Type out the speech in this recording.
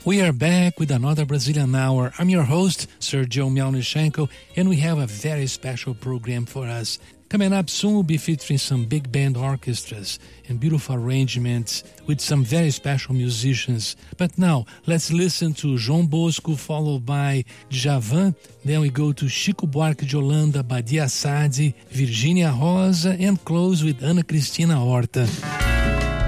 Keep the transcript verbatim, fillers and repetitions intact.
We are back with another Brazilian Hour. I'm your host, Sergio Melnichenko, and we have a very special program for us. Coming up soon, we'll be featuring some big band orchestras and beautiful arrangements with some very special musicians. But now, let's listen to João Bosco, followed by Djavan. Then we go to Chico Buarque de Holanda, Badia Sadi, Virginia Rosa, and close with Ana Cristina Horta.